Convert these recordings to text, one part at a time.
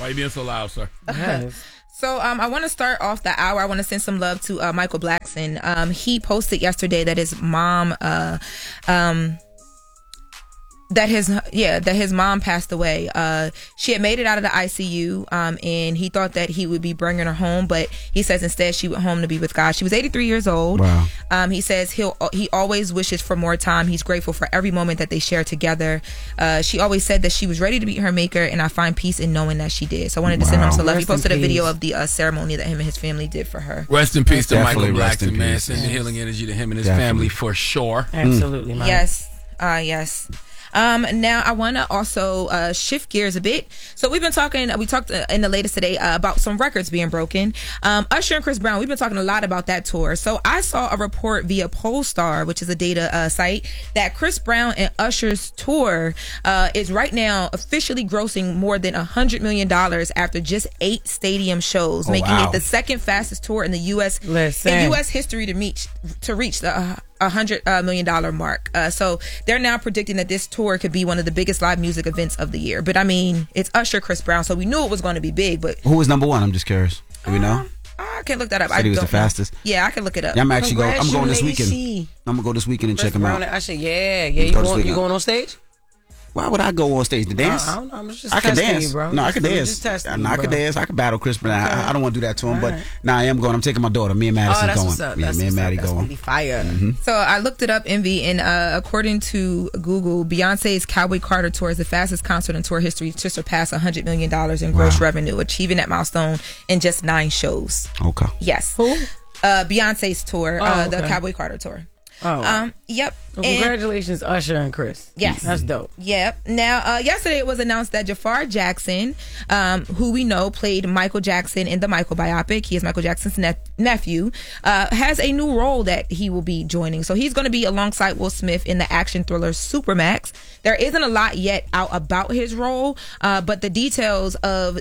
Why you being so loud, sir? Yes. So I want to start off the hour. I want to send some love to Michael Blackson. He posted yesterday that his mom that his mom passed away. She had made it out of the ICU, and he thought that he would be bringing her home, but he says instead she went home to be with God. She was 83 years old. Wow. He says he always wishes for more time. He's grateful for every moment that they share together. She always said that she was ready to meet her maker, and I find peace in knowing that she did. So I wanted to send him some love. He posted a video of the ceremony that him and his family did for her. Rest in peace to Michael Rest in Blackson, man. peace. Send the healing energy to him and his family for sure. Absolutely, Mike. Yes. Yes. Now I want to also shift gears a bit. So we talked in the latest today about some records being broken. Usher and Chris Brown, we've been talking a lot about that tour. So I saw a report via Polestar, which is a data site, that Chris Brown and Usher's tour is right now officially grossing more than $100 million after just 8 stadium shows, making it the second fastest tour in the U.S. history to reach the $100 million mark. So they're now predicting that this tour could be one of the biggest live music events of the year. But I mean, it's Usher, Chris Brown, so we knew it was going to be big. But who was number one? I'm just curious. Do we know? I can't look that up. Said he was the fastest. Yeah, I can look it up. Yeah, I'm going this weekend. I'm gonna go this weekend and check him out. Usher, you going on stage? Why would I go on stage to dance? I don't know. I'm just I can testing dance. you, bro. No, I can dance. Just testing I you, can bro. dance. I can battle Chris Brown. Okay. I don't want to do that to him, All but right. I am going. I'm taking my daughter. Me and Madison that's going. What's up. Yeah, That's me and what's Maddie up. That's going. gonna be fire. So I looked it up, Envy, and according to Google, Beyonce's Cowboy Carter tour is the fastest concert in tour history to surpass $100 million in gross revenue, achieving that milestone in just 9 shows. Okay. Yes. Who? Beyonce's tour, the okay. Cowboy Carter tour. Oh. Yep. Well, And- congratulations, Usher and Chris. Yes. That's dope. Yep. Now, yesterday it was announced that Jafar Jackson, who we know played Michael Jackson in the Michael biopic, he is Michael Jackson's nephew, has a new role that he will be joining. So he's going to be alongside Will Smith in the action thriller Supermax. There isn't a lot yet out about his role, but the details of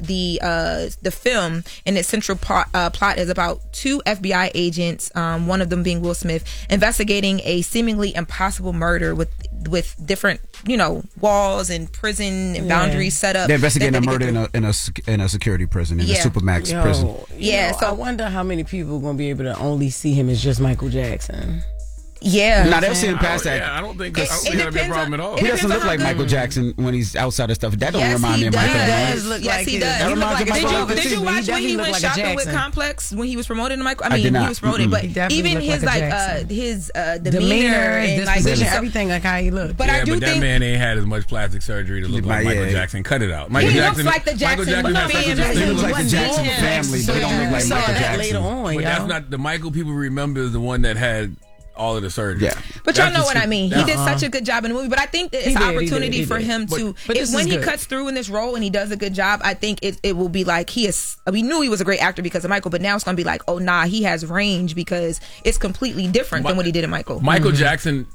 the film and its central plot is about 2 FBI agents, one of them being Will Smith, investigating a seemingly impossible murder with different, walls and prison and boundaries set up. They're investigating a murder in a security prison, in the Supermax prison. So I wonder how many people are going to be able to only see him as just Michael Jackson. Yeah. Now they'll see him past that. Yeah, I don't think that'd be a problem at all. He doesn't look like Michael Jackson when he's outside of stuff. That don't remind me of Michael. Yes, he does. That reminds me of Michael. Did you watch when he went shopping with Complex when he was promoting Michael? I mean, he was promoting, but even his his demeanor and disposition, everything like how he looked. But I do think that man ain't had as much plastic surgery to look like Michael Jackson. Cut it out. He looks like the Jackson. He looks like the Jackson family, but he don't look like Michael Jackson. Later on, but that's not the Michael people remember is the one that had all of the surgery. Yeah. But y'all know what I mean. He did such a good job in the movie. But I think that it's an opportunity for him to, when he cuts through in this role and he does a good job, I think it will be like we knew he was a great actor because of Michael, but now it's going to be like, oh, nah, he has range because it's completely different than what he did in Michael. Michael Jackson,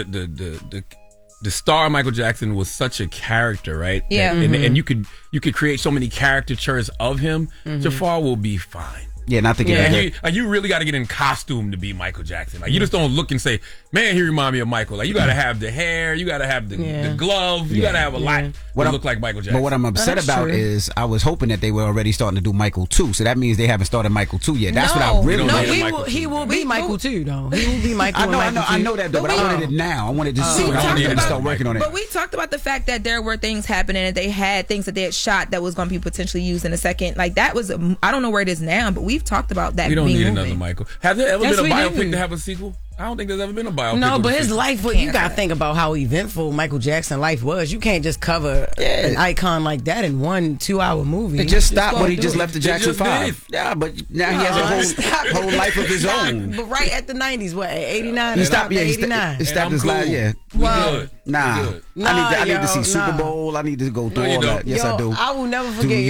the star Michael Jackson was such a character, right? Yeah. And you could create so many caricatures of him. Jafar will be fine. Yeah, not thinking you really got to get in costume to be Michael Jackson. Like you just don't look and say, "Man, he remind me of Michael." Like you got to have the hair, you got to have the glove, you got to have a lot to look like Michael Jackson. But what I'm upset about is I was hoping that they were already starting to do Michael 2, so that means they haven't started Michael 2 yet. That's what I really want. He will be Michael 2 though. He will be Michael. I know that though, but I wanted it now. I wanted to see it. I wanted to start working on it. But we talked about the fact that there were things happening and they had things that they had shot that was going to be potentially used in a second. Like that was I don't know where it is now, but we've talked about that. We don't need another Michael. Have there ever been a biopic to have a sequel? I don't think there's ever been a biopic. No, but his life, you got to think about how eventful Michael Jackson's life was. You can't just cover an icon like that in 1-2 hour movie. It just stopped when he just left the Jackson 5. Yeah, but now he has a whole life of his own. But right at the 90s, what, 89? He stopped, 89. He stopped his life, Well, nah. I need to see Super Bowl. I need to go through all that. Yes, I do. I will never forget,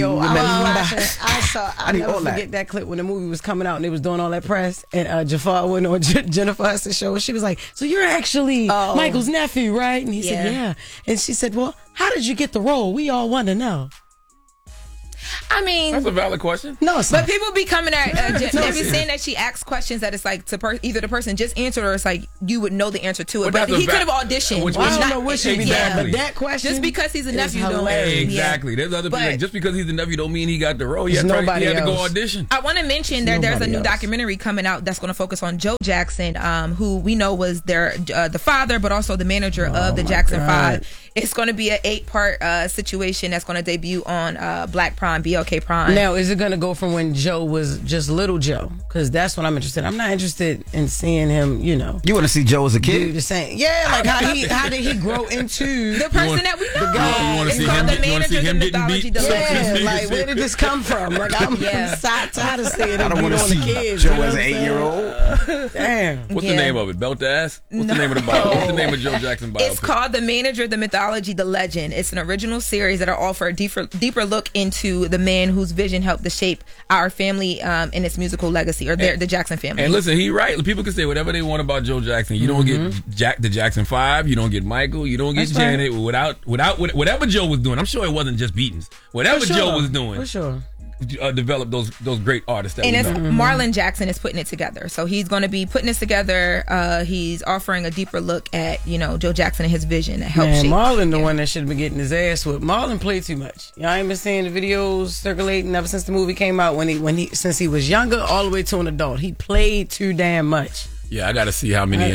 I'll never forget that clip when the movie was coming out and they was doing all that press and Jafar went on Jennifer Hudson show and she was like, so you're actually Michael's nephew, right? And he said, yeah. And she said, well, how did you get the role? We all want to know. I mean, that's a valid question. No, but people be coming at they be saying that she asks questions that it's like to either the person just answered or it's like you would know the answer to it. But he could have auditioned. I don't know what she be doing, but that question just because he's a nephew don't exactly. There's other people like, just because he's a nephew don't mean he got the role. He had to go audition. I want to mention that there's a new documentary coming out that's going to focus on Joe Jackson, who we know was the father, but also the manager of the Jackson 5. It's going to be an 8-part situation that's going to debut on Black Prime, BLK Prime. Now, is it going to go from when Joe was just little Joe? Because that's what I'm interested in. I'm not interested in seeing him, You want to see Joe as a kid? Do the same. Yeah, like how did he grow into the person that we know? The guy. You want to see him? You want to see him getting beat? Yeah, like where did this come from? Like I'm tired of seeing him. I don't want to see kids, Joe as an 8-year-old. Damn. What's the name of it? Belt ass? What's the name of the bio? What's the name of Joe Jackson bio? It's called The Manager, the Mythology, the Legend. It's an original series that'll offer a deeper look into the man whose vision helped to shape our family and its musical legacy, or the Jackson family. And listen, he right. People can say whatever they want about Joe Jackson. You don't get the Jackson 5. You don't get Michael. You don't get Janet. Without whatever Joe was doing. I'm sure it wasn't just beatings. Whatever Joe was doing. For sure. Develop those great artists. And it's Marlon Jackson is putting it together. So he's going to be putting this together. He's offering a deeper look at Joe Jackson and his vision that helped shape. Marlon, the one that should have been getting his ass whipped. Marlon played too much. Y'all ain't been seeing the videos circulating ever since the movie came out. Since he was younger all the way to an adult, he played too damn much. Yeah, I got to see how many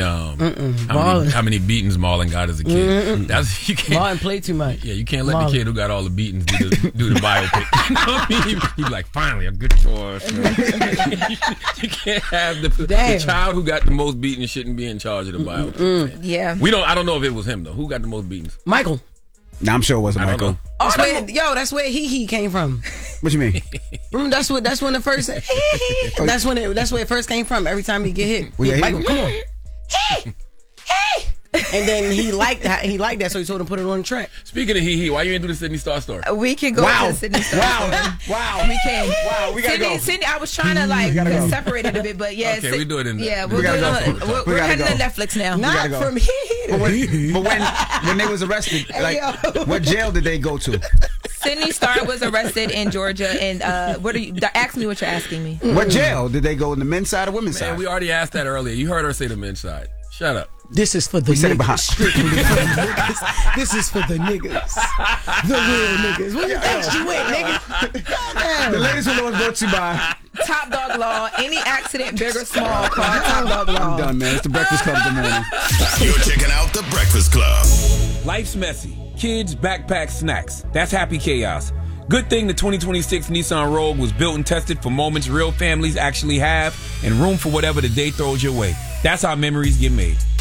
beatings Marlon got as a kid. Marlon played too much. Yeah, you can't let the kid who got all the beatings do the biopic. You know what I mean? He'd be like, finally, a good choice. You can't have the child who got the most beatings shouldn't be in charge of the biopic. Yeah, I don't know if it was him though. Who got the most beatings? Michael. No, I'm sure it wasn't Michael. That's where he came from. What you mean? That's when the first. that's where it first came from. Every time he get hit, Michael, come on. Hey. And then he liked that, so he told him to put it on the track. Speaking of why you ain't do the Sydney Star story? We can go to the Sydney Star story. Wow. We can. Wow, we gotta go. Sydney, I was trying to separate it a bit, but yeah. Okay, we do it in there. Yeah, we're heading to Netflix now. Not from here. But when they was arrested, what jail did they go to? Sydney Star was arrested in Georgia, and ask me what you're asking me. What jail did they go? In the men's side or women's side? We already asked that earlier. You heard her say the men's side. Shut up. This is for the niggas. This is for the niggas. The real niggas. Where you think she went, nigga? The ladies will know brought to you by Top Dog Law. Any accident, big or small, call Top Dog Law. I'm done, man. It's the Breakfast Club. Good morning. You're checking out the Breakfast Club. Life's messy. Kids, backpack, snacks. That's happy chaos. Good thing the 2026 Nissan Rogue was built and tested for moments real families actually have and room for whatever the day throws your way. That's how memories get made.